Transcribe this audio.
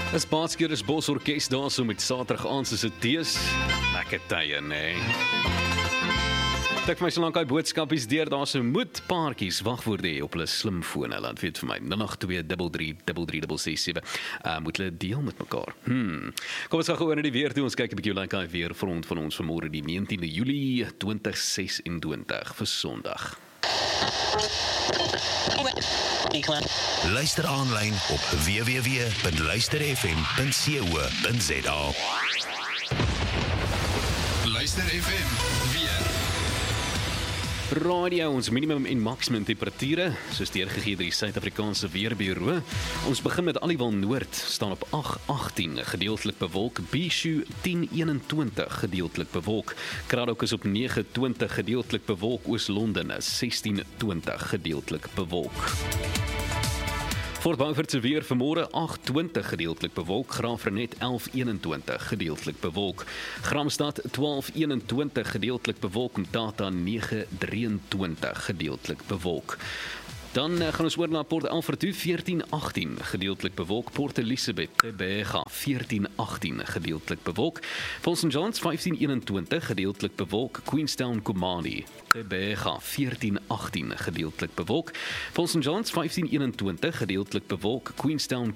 Is Paaskeerders Bos Orkest daar so met Saterdag aand soos dit is. Lekker tye, nee. Tik my so lank hy boodskapies deur, daar se moed paartjies wagwoorde hê op hulle slimfone. Laat weet vir my 082333367. Moet hulle deel met mekaar. Kom ons gaan gou oor na die weer toe. Ons kyk 'n bietjie hoe lyk hy weer front van ons vanmôre die 19de Julie 2026 vir Sondag. Luister aanlyn op www.luisterfm.co.za. Luister FM weer. Radio, ons minimum en maksimum temperature, soos deurgegee deur die Suid-Afrikaanse Weerbureau. Ons begin met Aliwal Noord, staan op 8:18, gedeeltelik bewolk. Bishu 10:21, gedeeltelik bewolk. Kraddock is op 9:20, gedeeltelik bewolk. Oos-London is 16:20, gedeeltelik bewolk. Fort Beaufort se weer vanmôre 8:20 gedeeltelik bewolk, Graafrenet 11:21 gedeeltelik bewolk, Gramstad 12:21 gedeeltelik bewolk, Mthatha 9:23 gedeeltelik bewolk. Dan gaan ons oor na Port Alfred 14:18 gedeeltelik bewolk, Port Elizabeth Tebega 14:18 gedeeltelik bewolk, St John's 15:21 gedeeltelik bewolk, Queenstown Komani Tebega 14:18 gedeeltelik bewolk, St John's 15:21 gedeeltelik bewolk, Queenstown